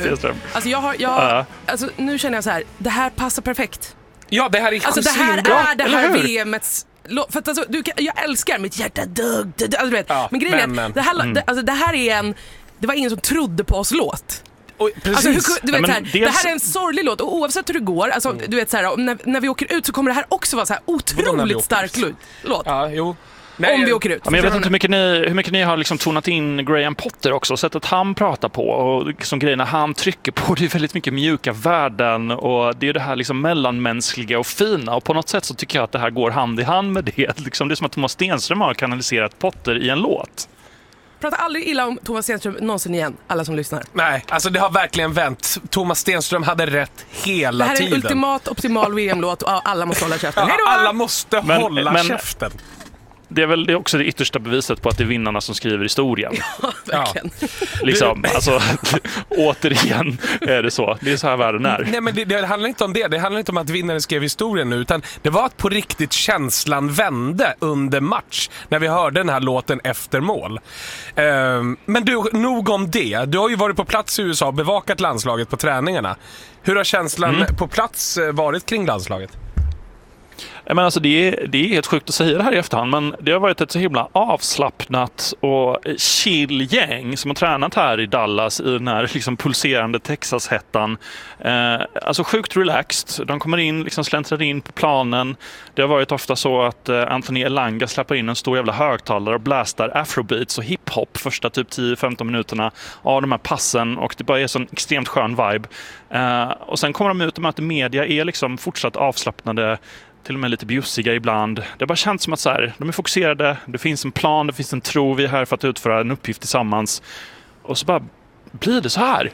Stenström. Alltså alltså, nu känner jag så här, det här passar perfekt. Ja, det här är alltså, det här är det här VM:s. För att alltså, jag älskar mitt hjärta dugg. Alltså, du vet. Ja, men grejen är, det här är det var ingen som trodde på oss låt. Precis. Alltså, du vet, det här är en sorglig låt och oavsett hur det går, alltså, du vet, så här, när vi åker ut så kommer det här också vara så här otroligt stark låt. Ja, jo. Nej, om vi åker ut. Ja, men jag vet inte hur mycket ni har liksom tonat in Graham Potter också, sättet han pratar på och liksom grejerna han trycker på. Det är väldigt mycket mjuka värden och det är det här liksom mellanmänskliga och fina, och på något sätt så tycker jag att det här går hand i hand med det. Liksom, det är som att Thomas Stenström har kanaliserat Potter i en låt. Prata aldrig illa om Thomas Stenström någonsin igen, alla som lyssnar. Nej, alltså det har verkligen vänt. Thomas Stenström hade rätt hela tiden. Det här är en ultimat, optimal VM-låt och alla måste hålla käften. Ja, alla måste hålla käften. Det är väl också det yttersta beviset på att det är vinnarna som skriver historien. Ja, verkligen. Liksom, alltså, återigen är det så. Det är så här världen är. Nej, men det handlar inte om det. Det handlar inte om att vinnaren skrev historien nu, utan det var att på riktigt känslan vände under match när vi hörde den här låten efter mål. Men du, nog om det. Du har ju varit på plats i USA och bevakat landslaget på träningarna. Hur har känslan på plats varit kring landslaget? Men alltså det är helt sjukt att säga det här i efterhand, men det har varit ett så himla avslappnat och chill gäng som har tränat här i Dallas i den här liksom pulserande Texas-hettan. Alltså sjukt relaxed. De kommer in, liksom släntrar in på planen. Det har varit ofta så att Anthony Elanga släpper in en stor jävla högtalare och blastar afrobeats och hiphop första typ 10-15 minuterna av de här passen, och det bara är sån extremt skön vibe. Och sen kommer de ut och möter media, är liksom fortsatt avslappnade, till och med lite bjussiga ibland. Det har bara känts som att så här, de är fokuserade, det finns en plan, det finns en tro, vi är här för att utföra en uppgift tillsammans. Och så bara blir det så här.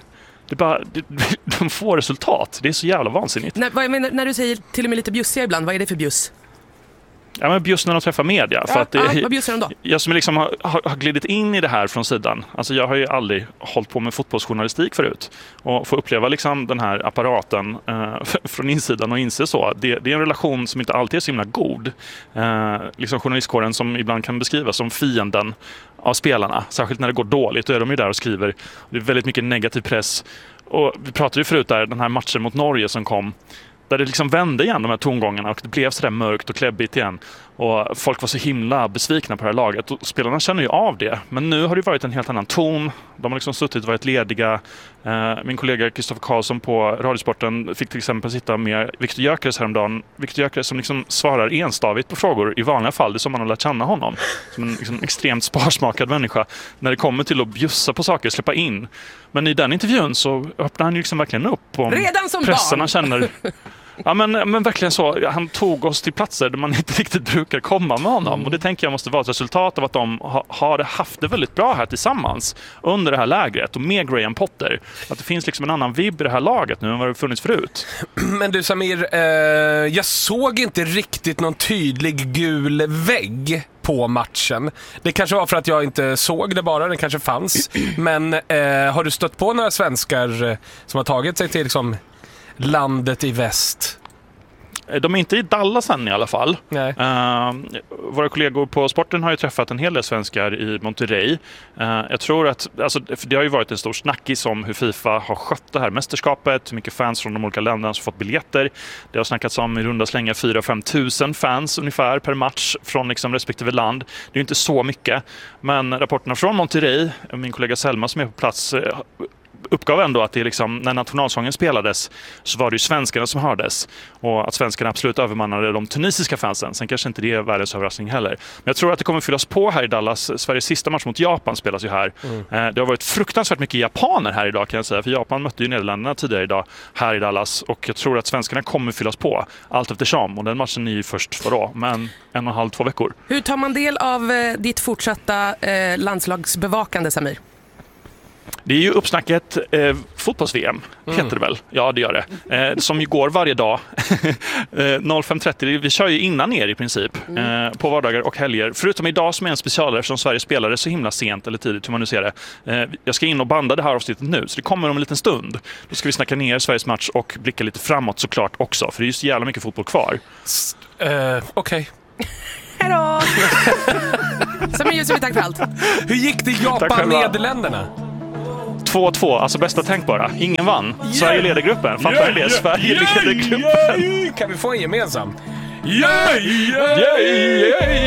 De får resultat. Det är så jävla vansinnigt. När du säger till och med lite bjussiga ibland, vad är det för bjuss? Ja, men just när de träffar media. För att vad bjussar de då? Jag som liksom har glidit in i det här från sidan. Alltså jag har ju aldrig hållit på med fotbollsjournalistik förut. Och få uppleva liksom den här apparaten från insidan och inse så. Det är en relation som inte alltid är så himla god. Liksom journalistkåren som ibland kan beskrivas som fienden av spelarna. Särskilt när det går dåligt, då är de ju där och skriver. Det är väldigt mycket negativ press. Och vi pratade ju förut där, den här matchen mot Norge som kom, där det liksom vände igen de här tongångarna och det blev så där mörkt och kläbbigt igen. Och folk var så himla besvikna på det här laget. Och spelarna känner ju av det. Men nu har det varit en helt annan ton. De har liksom suttit och varit lediga. Min kollega Kristoffer Karlsson på Radiosporten fick till exempel sitta med Viktor Gyökeres häromdagen. Viktor Gyökeres som liksom svarar enstavigt på frågor i vanliga fall. Det är som man har lärt känna honom. Som en liksom extremt sparsmakad människa. När det kommer till att bjussa på saker, släppa in. Men i den intervjun så öppnar han ju liksom verkligen upp. Redan som pressen barn! Känner. Ja, men verkligen så. Han tog oss till platser där man inte riktigt brukar komma med honom. Och det tänker jag måste vara ett resultat av att de har haft det väldigt bra här tillsammans under det här lägret. Och med Graham Potter. Att det finns liksom en annan vibb i det här laget nu än vad det funnits förut. Men du Samir, jag såg inte riktigt någon tydlig gul vägg på matchen. Det kanske var för att jag inte såg det bara, det kanske fanns. Men har du stött på några svenskar som har tagit sig till liksom landet i väst? De är inte i Dallas än i alla fall. Våra kollegor på sporten har ju träffat en hel del svenskar i Monterrey. Jag tror att, alltså, det har ju varit en stor snackis om hur FIFA har skött det här mästerskapet, hur mycket fans från de olika länderna som fått biljetter. Det har snackats om i runda slänga 4-5 tusen fans ungefär per match från liksom respektive land. Det är ju inte så mycket, men rapporterna från Monterrey, min kollega Selma som är på plats, uppgav ändå att det liksom, när nationalsången spelades så var det ju svenskarna som hördes, och att svenskarna absolut övermannade de tunisiska fansen. Sen kanske inte det är världens överraskning heller. Men jag tror att det kommer fyllas på här i Dallas. Sveriges sista match mot Japan spelas ju här. Det har varit fruktansvärt mycket japaner här idag, kan jag säga, för Japan mötte ju Nederländerna tidigare idag här i Dallas, och jag tror att svenskarna kommer fyllas på allt eftersom, och den matchen är ju först men 1,5-2 veckor. Hur tar man del av ditt fortsatta landslagsbevakande, Samir? Det är ju uppsnacket fotbolls-VM, heter det väl? Ja, det gör det. Som ju går varje dag. 05.30, vi kör ju innan er i princip. På vardagar och helger. Förutom idag som är en specialare som Sverige spelade så himla sent eller tidigt, hur man nu ser det. Jag ska in och banda det här avsnittet nu, så det kommer om en liten stund. Då ska vi snacka ner Sveriges match och blicka lite framåt såklart också. För det är ju så jävla mycket fotboll kvar. Okej. Hejdå! Samir, tack för allt. Hur gick det Japan-Nederländerna? 2-2, alltså bästa tänkbara. Ingen vann. Sverige leder gruppen. Fattar ni det? Sverige leder gruppen. Kan vi få en gemensam?